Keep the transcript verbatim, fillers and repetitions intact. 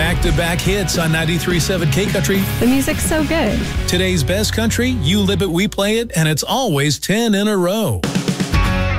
Back-to-back hits on ninety-three point seven K Country. The music's so good. Today's best country, you live it, we play it, and it's always ten in a row.